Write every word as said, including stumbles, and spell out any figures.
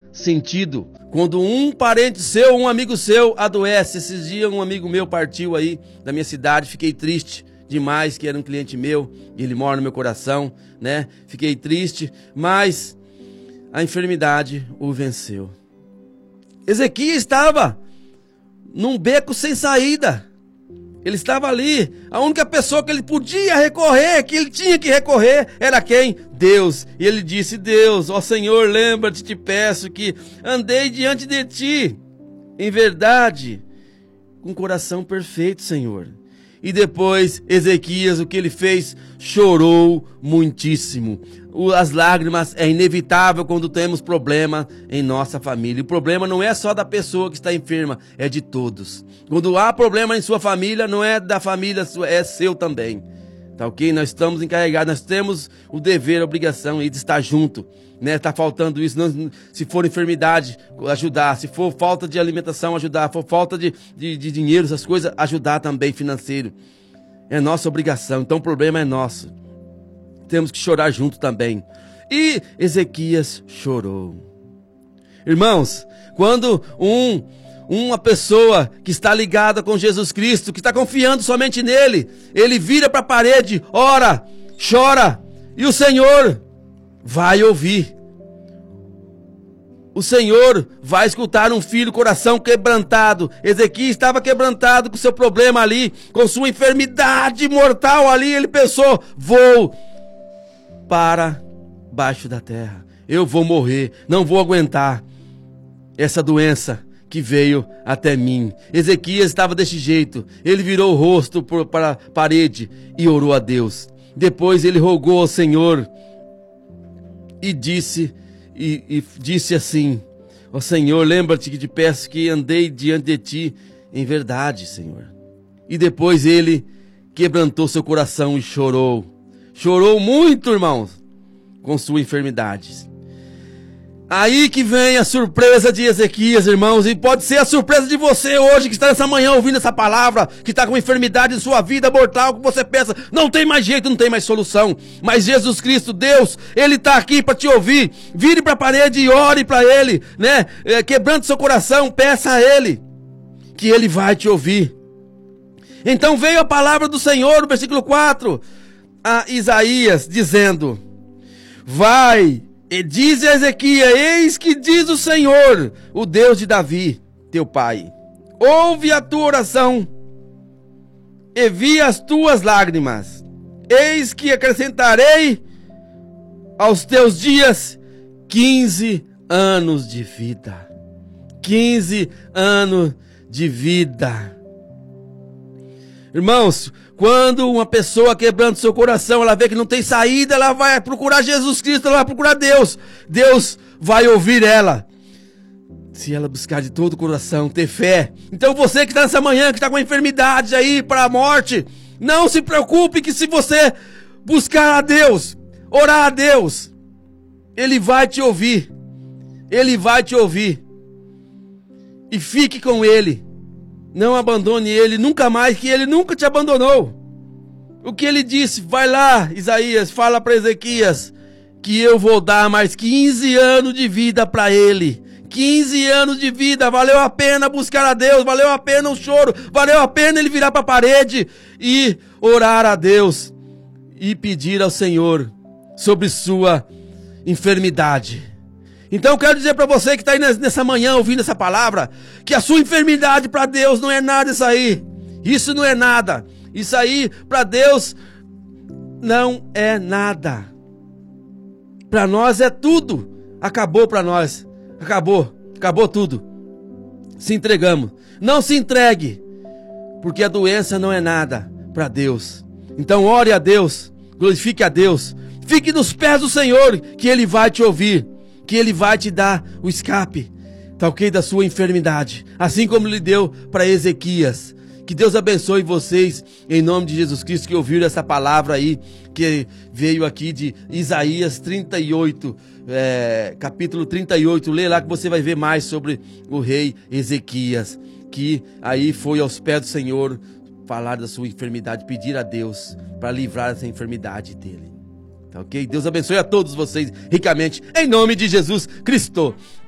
sentido. Quando um parente seu, um amigo seu adoece. Esses dias um amigo meu partiu aí da minha cidade, fiquei triste demais, que era um cliente meu, e ele mora no meu coração, né? Fiquei triste, mas a enfermidade o venceu. Ezequias estava num beco sem saída. Ele estava ali. A única pessoa que ele podia recorrer, que ele tinha que recorrer, era quem? Deus. E ele disse: Deus, ó Senhor, lembra-te, te peço, que andei diante de ti em verdade, com coração perfeito, Senhor. E depois Ezequias, o que ele fez? Chorou muitíssimo. As lágrimas é inevitável quando temos problema em nossa família. O problema não é só da pessoa que está enferma, é de todos. Quando há problema em sua família, não é da família sua, é seu também. Tá ok? Nós estamos encarregados, nós temos o dever, a obrigação aí de estar junto. Né? Tá faltando isso, não, se for enfermidade, ajudar. Se for falta de alimentação, ajudar. Se for falta de, de, de dinheiro, essas coisas, ajudar também, financeiro. É nossa obrigação, então o problema é nosso. Temos que chorar junto também. E Ezequias chorou. Irmãos, quando um, uma pessoa que está ligada com Jesus Cristo, que está confiando somente nele, ele vira para a parede, ora, chora, e o Senhor vai ouvir. O Senhor vai escutar um filho, coração quebrantado. Ezequias estava quebrantado com seu problema ali, com sua enfermidade mortal ali. Ele pensou: vou para baixo da terra, eu vou morrer, não vou aguentar essa doença que veio até mim. Ezequias estava desse jeito. Ele virou o rosto para a parede e orou a Deus. Depois ele rogou ao Senhor e disse e, e disse assim: ó Senhor, lembra-te que te peço que andei diante de ti em verdade, Senhor. E depois ele quebrantou seu coração e chorou. Chorou muito, irmãos, com sua enfermidade. Aí que vem a surpresa de Ezequias, irmãos, e pode ser a surpresa de você hoje, que está nessa manhã ouvindo essa palavra, que está com enfermidade em sua vida mortal, que você pensa, não tem mais jeito, não tem mais solução. Mas Jesus Cristo, Deus, Ele está aqui para te ouvir. Vire para a parede e ore para Ele, né? É, quebrando seu coração, peça a Ele, que Ele vai te ouvir. Então veio a palavra do Senhor, no versículo quatro, a Isaías, dizendo: vai e diz a Ezequias: eis que diz o Senhor, o Deus de Davi, teu pai, ouve a tua oração e vi as tuas lágrimas. Eis que acrescentarei aos teus dias quinze anos de vida. quinze anos de vida. Irmãos, quando uma pessoa quebrando seu coração, ela vê que não tem saída, ela vai procurar Jesus Cristo, ela vai procurar Deus. Deus vai ouvir ela, se ela buscar de todo o coração, ter fé. Então você que está nessa manhã, que está com enfermidade aí para a morte, não se preocupe, que se você buscar a Deus, orar a Deus, Ele vai te ouvir. Ele vai te ouvir. E fique com Ele. Não abandone Ele nunca mais, que Ele nunca te abandonou. O que Ele disse, vai lá, Isaías, fala para Ezequias, que eu vou dar mais quinze anos de vida para ele. quinze anos de vida, valeu a pena buscar a Deus, valeu a pena o choro, valeu a pena ele virar para a parede e orar a Deus e pedir ao Senhor sobre sua enfermidade. Então eu quero dizer para você que está aí nessa manhã ouvindo essa palavra, que a sua enfermidade para Deus não é nada isso aí. Isso não é nada. Isso aí para Deus não é nada. Para nós é tudo. Acabou para nós. Acabou. Acabou tudo. Se entregamos. Não se entregue, porque a doença não é nada para Deus. Então ore a Deus, glorifique a Deus. Fique nos pés do Senhor, que Ele vai te ouvir, que Ele vai te dar o escape, tá ok, da sua enfermidade, assim como Ele deu para Ezequias. Que Deus abençoe vocês, em nome de Jesus Cristo, que ouviram essa palavra aí, que veio aqui de Isaías trinta e oito, é, capítulo trinta e oito, lê lá que você vai ver mais sobre o rei Ezequias, que aí foi aos pés do Senhor falar da sua enfermidade, pedir a Deus para livrar essa enfermidade dele. Tá ok? Deus abençoe a todos vocês ricamente, em nome de Jesus Cristo.